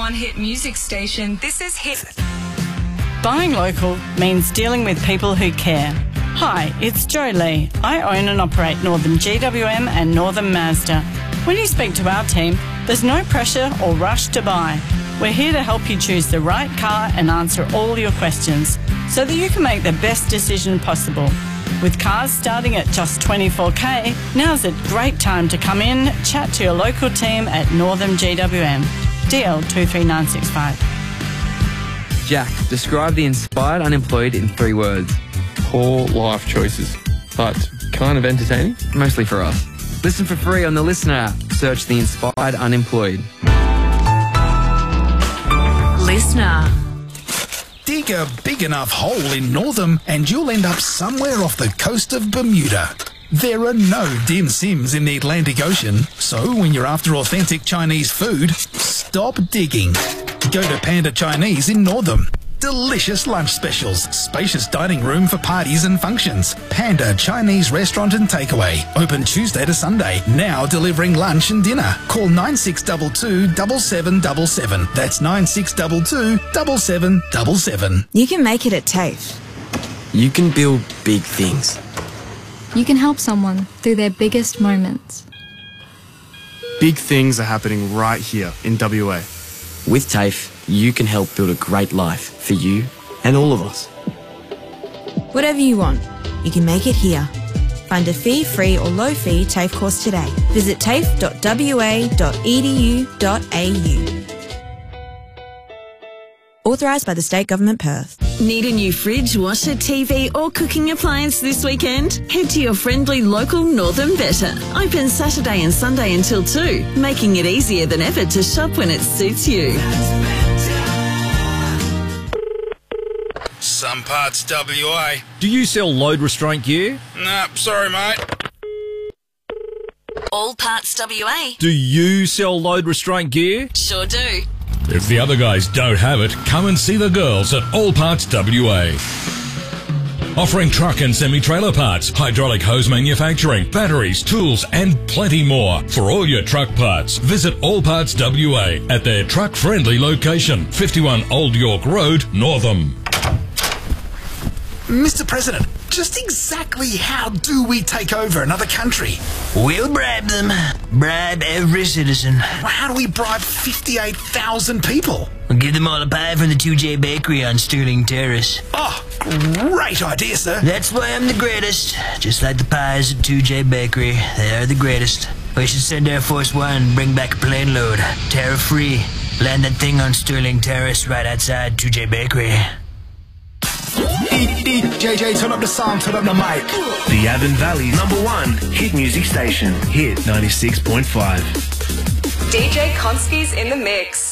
one hit music station. This is Hit. Buying local means dealing with people who care. Hi, it's Jo Lee. I own and operate Northern GWM and Northern Mazda. When you speak to our team, there's no pressure or rush to buy. We're here to help you choose the right car and answer all your questions so that you can make the best decision possible. With cars starting at just $24,000, now's a great time to come in, chat to your local team at Northern GWM. DL 23965. Jack, describe the inspired unemployed in 3 words. Poor life choices, but kind of entertaining. Mostly for us. Listen for free on the Listener app. Search the inspired unemployed. Listener. Dig a big enough hole in Northam and you'll end up somewhere off the coast of Bermuda. There are no dim sims in the Atlantic Ocean, so when you're after authentic Chinese food, stop digging. Go to Panda Chinese in Northam. Delicious lunch specials, spacious dining room for parties and functions. Panda Chinese restaurant and takeaway. Open Tuesday to Sunday. Now delivering lunch and dinner. Call 9622 7777. That's 9622 7777. You can make it at TAFE. You can build big things. You can help someone through their biggest moments. Big things are happening right here in WA. With TAFE, you can help build a great life for you and all of us. Whatever you want, you can make it here. Find a fee-free or low-fee TAFE course today. Visit tafe.wa.edu.au. Authorised by the State Government, Perth. Need a new fridge, washer, TV or cooking appliance this weekend? Head to your friendly local Northern Better. Open Saturday and Sunday until 2, making it easier than ever to shop when it suits you. Some parts WA. Do you sell load restraint gear? Nah, sorry mate. All Parts WA. Do you sell load restraint gear? Sure do. If the other guys don't have it, come and see the girls at All Parts WA. Offering truck and semi-trailer parts, hydraulic hose manufacturing, batteries, tools and plenty more. For all your truck parts, visit All Parts WA at their truck-friendly location, 51 Old York Road, Northam. Mr. President, just exactly how do we take over another country? We'll bribe them. Bribe every citizen. How do we bribe 58,000 people? We'll give them all a pie from the 2J Bakery on Stirling Terrace. Oh, great idea, sir. That's why I'm the greatest. Just like the pies at 2J Bakery, they are the greatest. We should send Air Force One and bring back a plane load. Tariff-free. Land that thing on Stirling Terrace right outside 2J Bakery. JJ, turn up the sound, turn up the mic. The Avon Valley's #1 hit music station, Hit 96.5. DJ Konski's in the mix.